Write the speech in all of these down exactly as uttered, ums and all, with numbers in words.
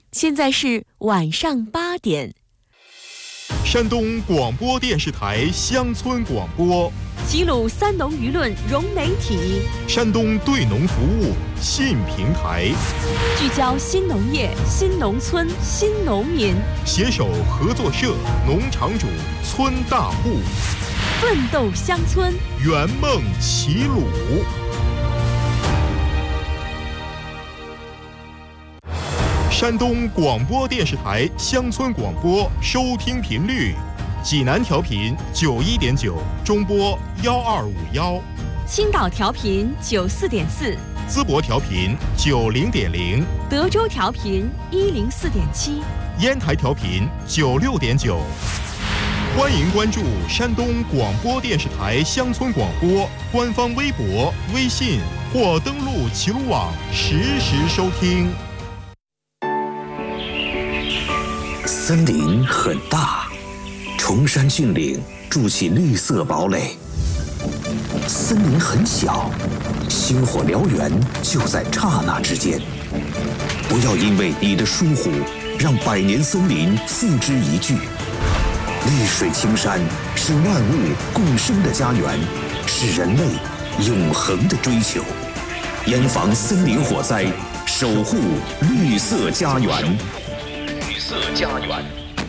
现在是晚上八点。 山东广播电视台乡村广播， 齐鲁三农舆论融媒体， 山东对农服务信平台， 聚焦新农业、新农村、新农民， 携手合作社、农场主、村大户， 奋斗乡村， 圆梦齐鲁。山东广播电视台乡村广播收听频率：济南调频九一点九，中波幺二五幺； 青岛调频九四点四， 淄博调频九零点零， 德州调频一零四点七， 烟台调频九六点九。欢迎关注山东广播电视台乡村广播官方微博、微信或登录齐鲁网实时收听。 森林很大，崇山峻岭筑起绿色堡垒；森林很小，星火燎原就在刹那之间。不要因为你的疏忽，让百年森林付之一炬。绿水青山是万物共生的家园，是人类永恒的追求。严防森林火灾，守护绿色家园。绿色家园。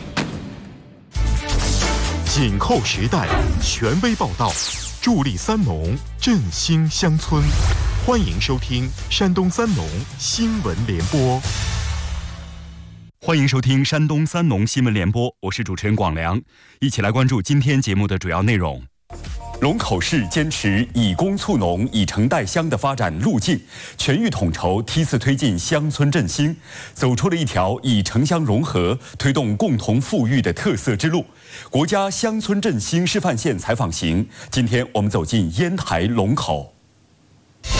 紧扣时代，权威报道，助力三农，振兴乡村。欢迎收听山东三农新闻联播。 欢迎收听山东三农新闻联播，我是主持人广良，一起来关注今天节目的主要内容。龙口市坚持以工促农、以城带乡的发展路径，全域统筹梯次推进乡村振兴，走出了一条以城乡融合、推动共同富裕的特色之路。国家乡村振兴示范县采访行，今天我们走进烟台龙口。